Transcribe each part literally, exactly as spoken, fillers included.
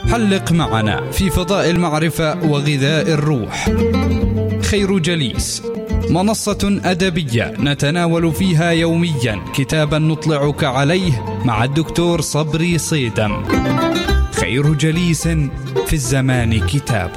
حلق معنا في فضاء المعرفة وغذاء الروح. خير جليس، منصة أدبية نتناول فيها يوميا كتابا نطلعك عليه مع الدكتور صبري صيدم. خير جليس في الزمان كتاب.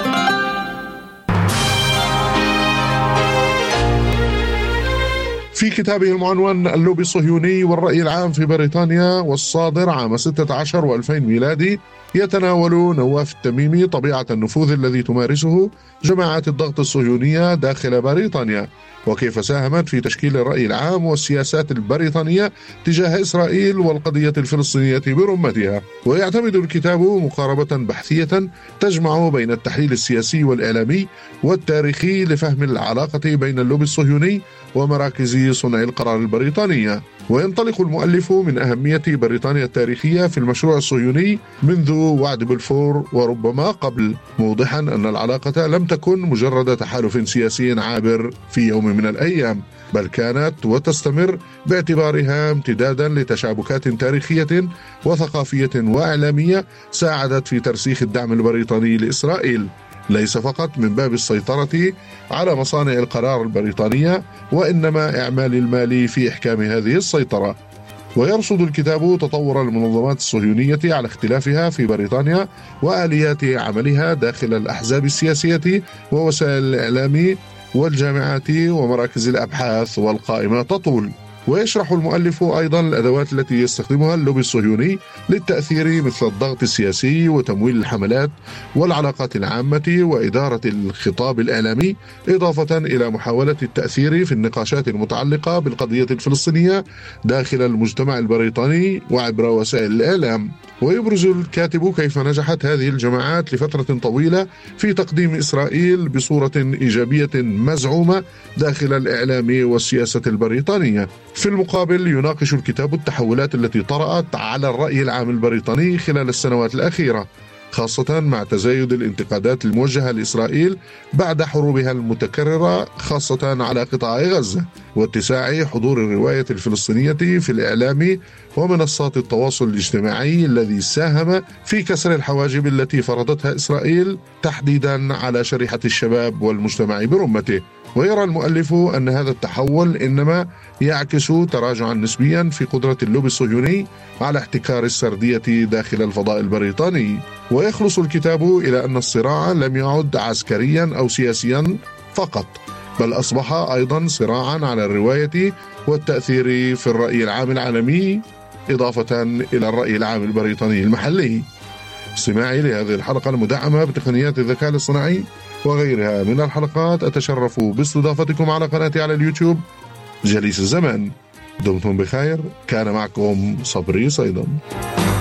في كتابه المعنون اللوبي الصهيوني والرأي العام في بريطانيا والصادر عام ستة عشر وألفين ميلادي، يتناول نواف التميمي طبيعة النفوذ الذي تمارسه جماعات الضغط الصهيونية داخل بريطانيا، وكيف ساهمت في تشكيل الرأي العام والسياسات البريطانية تجاه إسرائيل والقضية الفلسطينية برمتها. ويعتمد الكتاب مقاربة بحثية تجمع بين التحليل السياسي والإعلامي والتاريخي لفهم العلاقة بين اللوبي الصهيوني ومراكز صنع القرار البريطانية. وينطلق المؤلف من أهمية بريطانيا التاريخية في المشروع الصهيوني منذ وعد بلفور وربما قبل، موضحا أن العلاقة لم تكن مجرد تحالف سياسي عابر في يوم من الأيام، بل كانت وتستمر باعتبارها امتدادا لتشابكات تاريخية وثقافية وإعلامية ساعدت في ترسيخ الدعم البريطاني لإسرائيل، ليس فقط من باب السيطرة على مصانع القرار البريطانية، وإنما إعمال المال في إحكام هذه السيطرة. ويرصد الكتاب تطور المنظمات الصهيونية على اختلافها في بريطانيا وآليات عملها داخل الأحزاب السياسية ووسائل الإعلام والجامعات ومراكز الأبحاث، والقائمة تطول. ويشرح المؤلف أيضا الأدوات التي يستخدمها اللوبي الصهيوني للتأثير، مثل الضغط السياسي وتمويل الحملات والعلاقات العامة وإدارة الخطاب الإعلامي، إضافة إلى محاولة التأثير في النقاشات المتعلقة بالقضية الفلسطينية داخل المجتمع البريطاني وعبر وسائل الإعلام. ويبرز الكاتب كيف نجحت هذه الجماعات لفترة طويلة في تقديم إسرائيل بصورة إيجابية مزعومة داخل الإعلام والسياسة البريطانية. في المقابل يناقش الكتاب التحولات التي طرأت على الرأي العام البريطاني خلال السنوات الأخيرة، خاصة مع تزايد الانتقادات الموجهة لإسرائيل بعد حروبها المتكررة خاصة على قطاع غزة، واتساع حضور الرواية الفلسطينية في الإعلام ومنصات التواصل الاجتماعي الذي ساهم في كسر الحواجب التي فرضتها إسرائيل تحديدا على شريحة الشباب والمجتمع برمته. ويرى المؤلف أن هذا التحول إنما يعكس تراجعا نسبيا في قدرة اللوبي الصهيوني على احتكار السردية داخل الفضاء البريطاني. ويخلص الكتاب إلى أن الصراع لم يعد عسكريا أو سياسيا فقط، بل أصبح أيضا صراعا على الرواية والتأثير في الرأي العام العالمي، إضافة إلى الرأي العام البريطاني المحلي. استماعي لهذه الحلقة المدعمة بتقنيات الذكاء الاصطناعي وغيرها من الحلقات، أتشرف باستضافتكم على قناتي على اليوتيوب جليس الزمان. دمتم بخير، كان معكم صبري صيدم.